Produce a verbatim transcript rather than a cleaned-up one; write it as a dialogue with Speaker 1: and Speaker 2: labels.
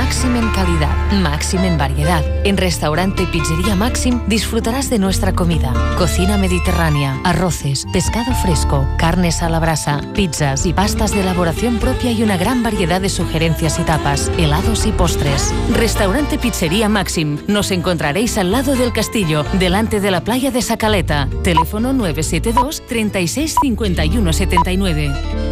Speaker 1: máxim en calidad, máxim en variedad. En Restaurante Pizzería Máxim disfrutarás de nuestra comida. Cocina mediterránea, arroces, pescado fresco, carnes a la brasa, pizzas y pastas de elaboración propia y una gran variedad de sugerencias y tapas, helados y postres. Restaurante Pizzería Máxim. Nos encontraréis al lado del castillo, delante de la playa de Sacaleta. Teléfono nueve siete dos, treinta y seis, cincuenta y uno setenta y nueve.